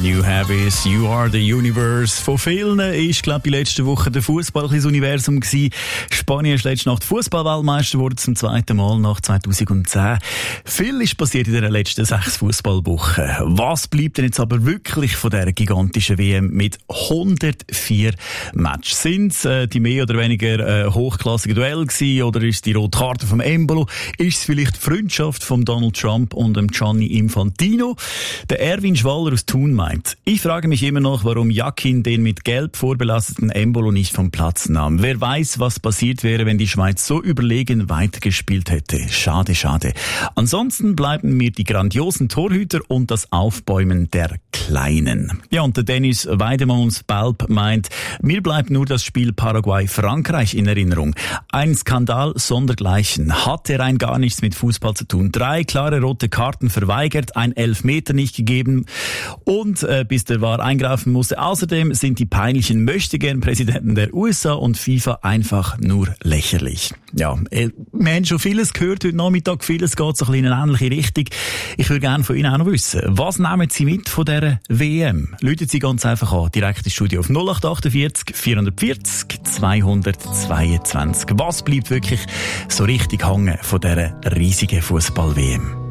New Habits, You Are the Universe. Von vielen ist, glaube ich, die letzte Woche der Fußball das Universum gewesen. Spanien ist letzte Nacht Fußball-Weltmeister geworden, zum zweiten Mal nach 2010. Viel ist passiert in den letzten 6 Fußballwochen. Was bleibt denn jetzt aber wirklich von dieser gigantischen WM mit 104 Matches? Sind es die mehr oder weniger hochklassigen Duelle gewesen, oder ist es die rote Karte vom Embolo? Ist es vielleicht die Freundschaft von Donald Trump und dem Gianni Infantino? Der Erwin Schwaller aus Thun meint: Ich frage mich immer noch, warum Jakin den mit Gelb vorbelasteten Embolo nicht vom Platz nahm. Wer weiß, was passiert wäre, wenn die Schweiz so überlegen weitergespielt hätte. Schade, schade. Ansonsten bleiben mir die grandiosen Torhüter und das Aufbäumen der Kleinen. Ja, und der Dennis Weidemanns-Balb meint, mir bleibt nur das Spiel Paraguay-Frankreich in Erinnerung. Ein Skandal sondergleichen. Hatte rein gar nichts mit Fußball zu tun. 3 klare rote Karten verweigert, ein Elfmeter nicht gegeben und bis der VAR eingreifen musste. Außerdem sind die peinlichen Möchtegern-Präsidenten der USA und FIFA einfach nur lächerlich. Ja, wir haben schon vieles gehört heute Nachmittag, vieles geht so ein bisschen in eine ähnliche Richtung. Ich würde gerne von Ihnen auch noch wissen, was nehmen Sie mit von dieser WM? Rufen Sie ganz einfach an, direkt ins Studio auf 0848 440 222. Was bleibt wirklich so richtig hängen von dieser riesigen Fußball-WM?